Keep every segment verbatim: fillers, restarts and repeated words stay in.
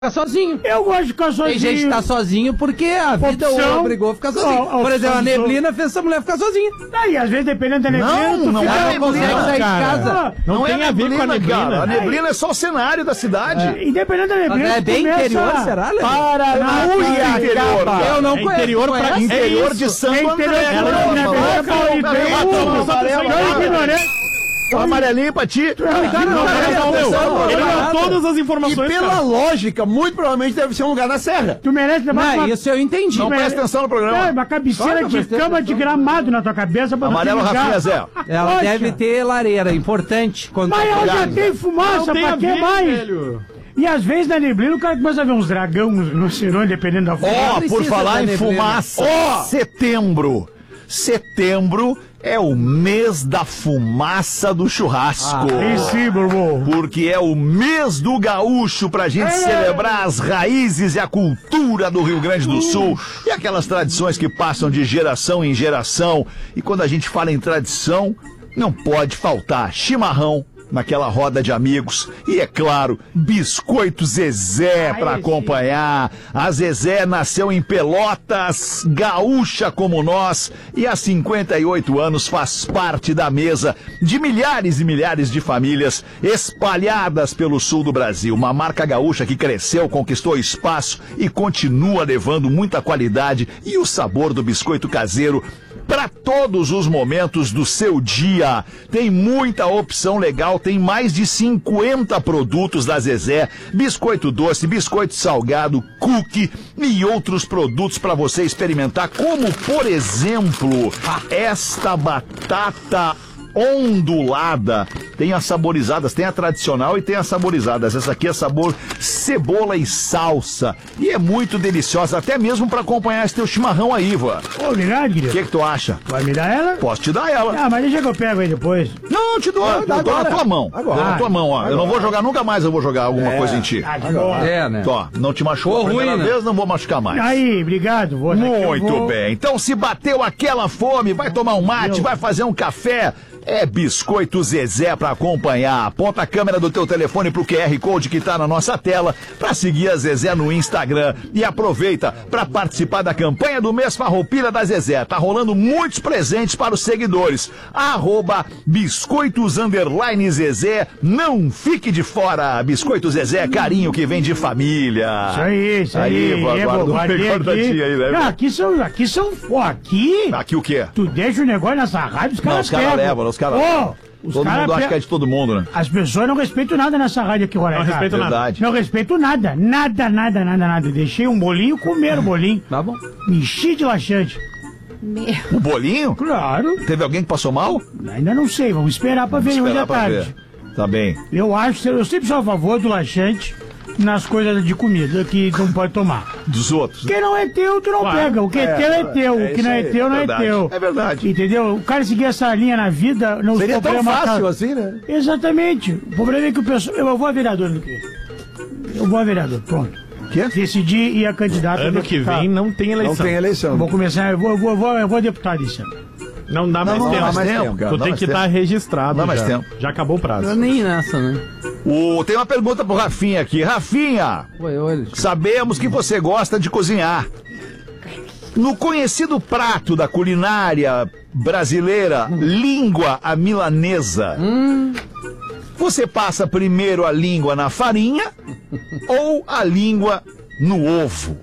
ficar sozinho. Eu gosto de ficar sozinho. Tem gente que tá sozinho porque a vida Opção, o obrigou a ficar sozinho. ó, Por exemplo, a opção, neblina fez essa mulher ficar sozinha. Aí, às vezes, dependendo da neblina, Não, tu não fica... é Não consegue neblina, sair de cara. casa. Não, Não é tem a ver com a neblina. cara. A neblina é só o cenário da cidade. É, independente da neblina, Mas é tu bem começa... interior, será, Lelê? Paraná, Eu não É conheço. interior pra- conhece? interior É de isso. Santo É André. interior de Ela Santo André, falou, Paulo, cara, e cara, Deus, cara, amarelo, cara, ignorante. Amarelinho pra ti. Cara, Não, cara, resolveu. cara, Ele cara, deu todas as E informações, pela cara. lógica, muito provavelmente deve ser um lugar na serra. Tu merece levar Não, uma... isso eu entendi. Não presta atenção no É, programa. uma cabeceira Claro que eu de prestei cama de atenção. gramado na tua cabeça pra tu Amarelo, te ligar. Rafinha, Zé. Ela Poxa. deve ter lareira, importante. Quando Mas tá ela já ligado. tem fumaça, Não tem pra a que ver, mais? velho. E às vezes na neblina o cara começa a ver uns dragão no cerão, dependendo da Ó, fumaça. por precisa falar da em neblina. fumaça, setembro. Setembro é o mês da fumaça do churrasco. Aí sim, meu irmão. Porque é o mês do gaúcho pra gente celebrar as raízes e a cultura do Rio Grande do Sul e aquelas tradições que passam de geração em geração. E quando a gente fala em tradição, não pode faltar chimarrão naquela roda de amigos e, é claro, biscoito Zezé pra acompanhar. A Zezé nasceu em Pelotas, gaúcha como nós, e há cinquenta e oito anos faz parte da mesa de milhares e milhares de famílias espalhadas pelo sul do Brasil. Uma marca gaúcha que cresceu, conquistou espaço e continua levando muita qualidade e o sabor do biscoito caseiro para todos os momentos do seu dia. Tem muita opção legal, tem mais de cinquenta produtos da Zezé, biscoito doce, biscoito salgado, cookie e outros produtos para você experimentar, como, por exemplo, esta batata ondulada. Tem as saborizadas, tem a tradicional e tem as saborizadas. Essa aqui é sabor cebola e salsa. E é muito deliciosa, até mesmo para acompanhar esse teu chimarrão aí, Iva. Ô, obrigado, O querido. que que tu acha? Vai me dar ela? Posso te dar ela. Ah, mas deixa que eu pego aí depois. Não, eu te dou, eu dá dou na agora. tua mão. Agora. Dou na tua mão, ó. Eu não vou jogar, nunca mais eu vou jogar alguma coisa em ti. Ah, de boa. É, né? Ó, não te machucou a Ficou primeira ruim, né? vez, não vou machucar mais. Aí, obrigado. Vou, daqui eu Muito vou- bem. Então, se bateu aquela fome, vai tomar um mate, vai fazer um café. É biscoito Zezé pra acompanhar. Aponta a câmera do teu telefone pro Q R Code que tá na nossa tela pra seguir a Zezé no Instagram. E aproveita pra participar da campanha do mês Farroupilha da Zezé. Tá rolando muitos presentes para os seguidores. Arroba biscoitos underline Zezé. Não fique de fora. Biscoito Zezé, carinho que vem de família. Isso aí, isso aí. Aí, Ivo, É, aguarda vou um guardei recordadinho aí, né? Não, aqui são, aqui são, ó, aqui, Aqui o quê? tu deixa o negócio nessa rádio, os caras Não, os caras pegam. levam, os caras Ô, levam. os Todo caras mundo acha pe- que é de todo mundo, né? As pessoas não respeitam nada nessa rádio aqui, Roraima. Não respeito nada. Verdade. Não respeito nada, nada, nada, nada, nada. Deixei um bolinho, comer o bolinho. Tá bom. Me enchi de laxante. Meu. O bolinho? Claro, Teve alguém que passou mal? ainda não sei, vamos esperar pra ver hoje Esperar à pra tarde. ver. Tá bem. Eu acho, eu sempre sou a favor do laxante nas coisas de comida que não pode tomar. Dos outros. O que não é teu, tu não Claro. pega. O que é, teu é teu. é o que isso não é aí, teu, não verdade. é teu. É verdade. Entendeu? O cara seguir essa linha na vida, não Seria tão problema, fácil cara. assim, né? Exatamente. O problema é que o pessoal. Eu vou a vereador do quê? Eu vou a vereador, pronto. Quê? Decidi ir a candidato a Ano que deputado. vem não tem Não eleição. tem eleição. Eu vou começar, eu vou, eu vou, eu vou, eu vou a deputado esse ano. Não dá mais não tempo. dá mais tempo, cara. Tu Dá tem mais que tempo. estar registrado. Dá mais já. tempo. Já acabou o Eu prazo. nem nessa, né? O, tem uma pergunta pro Rafinha aqui. Rafinha, Oi, olha. sabemos que você gosta de cozinhar. No conhecido prato da culinária brasileira, língua à milanesa, você passa primeiro a língua na farinha ou a língua no ovo?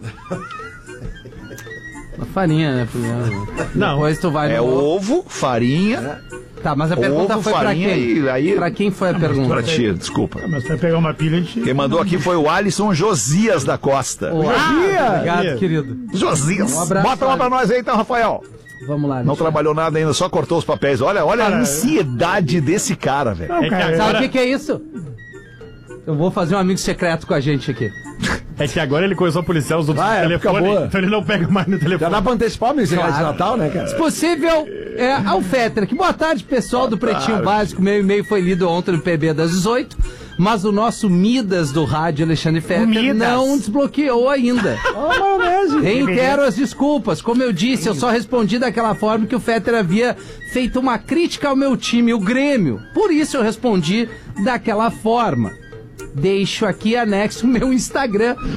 A farinha, né? Primeiro. Não. Depois tu vai É no... ovo, farinha, Tá, mas a pergunta ovo, foi pra farinha quem? e aí- Pra quem foi a pergunta? pra ti, desculpa. Mas vai pegar uma pilha de. Quem mandou aqui foi o Alisson Josias da Costa. Ô, Josias! Obrigado, Josias. querido. Josias! Um abraço, Bota uma pra nós aí então, Rafael. Vamos lá. Não Alexandre. trabalhou nada ainda, só cortou os papéis. Olha, olha a Cara, ansiedade desse cara, velho. Não, É que cara. agora- Sabe o que, que é isso? Eu vou fazer um amigo secreto com a gente aqui. É que agora ele começou a policiar os outros Vai, época telefones, boa. então ele não pega mais no Já telefone. dá pra antecipar o mês de Claro. Natal, né, cara? Se possível, é, ao Fetter, que boa tarde, pessoal do Pretinho Básico. Meu e-mail foi lido ontem no P B das dezoito, mas o nosso Midas do rádio, Alexandre Fetter, Midas. não desbloqueou ainda. Ó, maionese. Reitero as desculpas. Como eu disse, eu só respondi daquela forma que o Fetter havia feito uma crítica ao meu time, o Grêmio. Por isso eu respondi daquela forma. deixo aqui anexo o meu Instagram